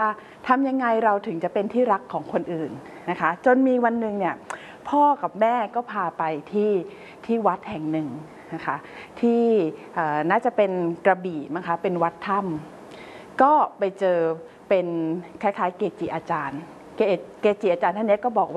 ทำยังไงเราถึงจะเป็นที่รักของคนอื่นนะคะจนมีวันหนึ่งเนี่ยพ่อกับแม่ก็พาไปที่วัดแห่งหนึ่งนะคะที่น่าจะเป็นกระบี่มั้งคะเป็นวัดถ้ำก็ไปเจอเป็นคล้ายๆเกจิอาจารย์ท่านนี้ก็บอกว่า